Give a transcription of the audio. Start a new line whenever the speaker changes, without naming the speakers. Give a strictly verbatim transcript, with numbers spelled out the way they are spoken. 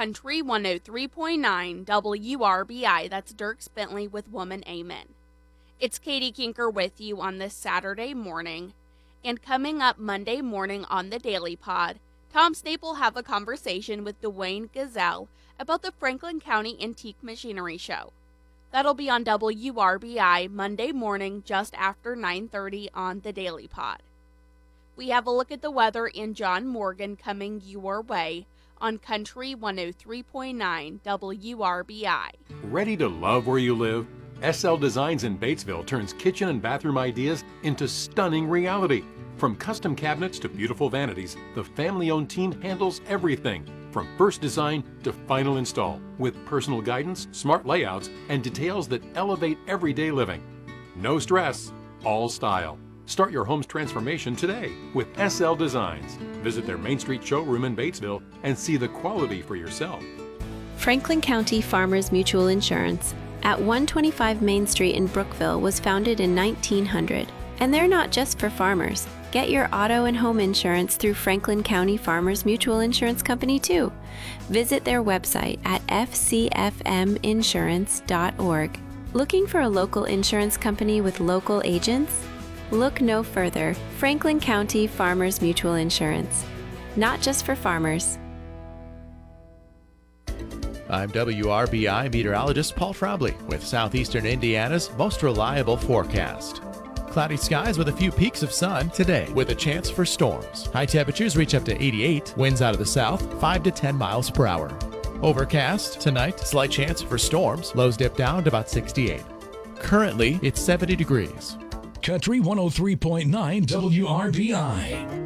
Country one oh three point nine W R B I. That's Dierks Bentley with Woman Amen. It's Katie Kinker with you on this Saturday morning. And coming up Monday morning on the Daily Pod, Tom Snape will have a conversation with Dwayne Gazelle about the Franklin County Antique Machinery Show. That'll be on W R B I Monday morning just after nine thirty on the Daily Pod. We have a look at the weather in John Morgan coming your way on Country one oh three point nine W R B I.
Ready to love where you live? S L Designs in Batesville turns kitchen and bathroom ideas into stunning reality. From custom cabinets to beautiful vanities, the family-owned team handles everything, from first design to final install, with personal guidance, smart layouts, and details that elevate everyday living. No stress, all style. Start your home's transformation today with S L Designs. Visit their Main Street showroom in Batesville and see the quality for yourself.
Franklin County Farmers Mutual Insurance at one twenty-five Main Street in Brookville was founded in nineteen hundred. And they're not just for farmers. Get your auto and home insurance through Franklin County Farmers Mutual Insurance Company too. Visit their website at f c f m insurance dot org. Looking for a local insurance company with local agents? Look no further. Franklin County Farmers Mutual Insurance. Not just for farmers.
I'm W R B I meteorologist Paul Trombley with Southeastern Indiana's most reliable forecast. Cloudy skies with a few peaks of sun today with a chance for storms. High temperatures reach up to eighty-eight, winds out of the south five to ten miles per hour. Overcast tonight, slight chance for storms, lows dip down to about sixty-eight. Currently, it's seventy degrees.
Country one oh three point nine W R B I.